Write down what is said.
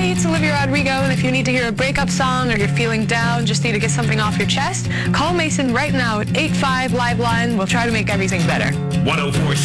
Hey, it's Olivia Rodrigo, and if you need to hear a breakup song or you're feeling down, just need to get something off your chest, call Mason right now at 85 Liveline. We'll try to make everything better. 104.7